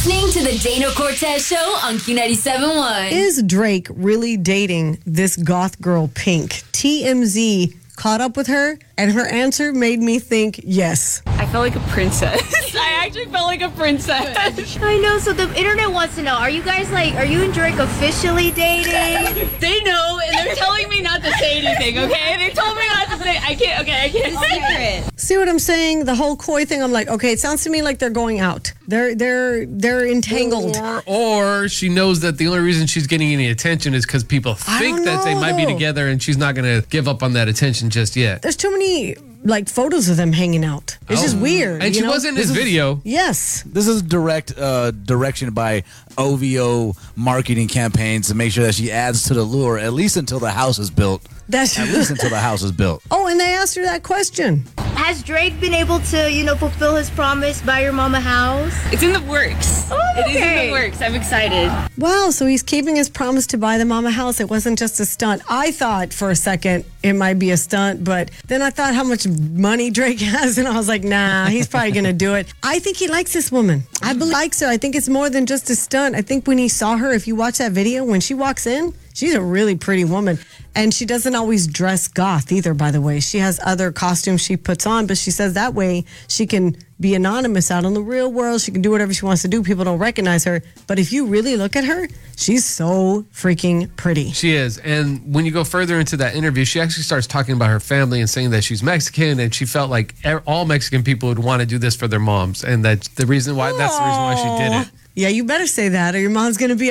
listening to the Dana Cortez Show on Q97.1. Is Drake really dating this goth girl Pink? TMZ caught up with her, and her answer made me think yes. I felt like a princess. I actually felt like a princess. I know, so the internet wants to know, are you and Drake officially dating? They know, and they're telling me not to say anything, okay? They told me not to say, I can't secret. See what I'm saying? The whole Koi thing, I'm like, okay, it sounds to me like they're going out. They're entangled. Or she knows that the only reason she's getting any attention is because people think that they might be together, and she's not going to give up on that attention just yet. There's too many photos of them hanging out. It's just weird. And she was in his video. Yes. This is direct direction by OVO marketing campaigns to make sure that she adds to the lure, at least until the house is built. At least until the house is built. Oh, and they asked her that question. Has Drake been able to, fulfill his promise, buy your mom a house? It's in the works. Oh, okay. It is in the works. I'm excited. Wow, so he's keeping his promise to buy the mom a house. It wasn't just a stunt. I thought for a second it might be a stunt, but then I thought how much money Drake has, and I was like, nah, he's probably going to do it. I think he likes this woman. I believe he likes her. I think it's more than just a stunt. I think when he saw her, if you watch that video, when she walks in, she's a really pretty woman. And she doesn't always dress goth either, by the way. She has other costumes she puts on, but she says that way she can be anonymous out in the real world. She can do whatever she wants to do. People don't recognize her. But if you really look at her, she's so freaking pretty. She is. And when you go further into that interview, she actually starts talking about her family and saying that she's Mexican, and she felt like all Mexican people would want to do this for their moms. And that's the reason why she did it. Yeah, you better say that or your mom's going to be